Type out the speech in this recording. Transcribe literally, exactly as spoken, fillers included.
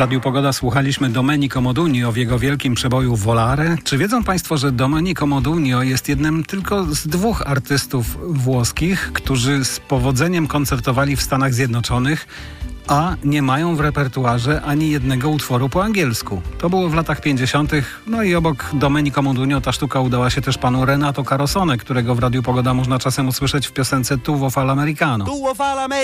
Radiu Pogoda słuchaliśmy Domenico Modugno w jego wielkim przeboju Volare. Czy wiedzą Państwo, że Domenico Modugno jest jednym tylko z dwóch artystów włoskich, którzy z powodzeniem koncertowali w Stanach Zjednoczonych, a nie mają w repertuarze ani jednego utworu po angielsku. To było w latach pięćdziesiątych. No i obok Domenico Modugno ta sztuka udała się też panu Renato Carosone, którego w Radiu Pogoda można czasem usłyszeć w piosence Tuvo fa l'americano.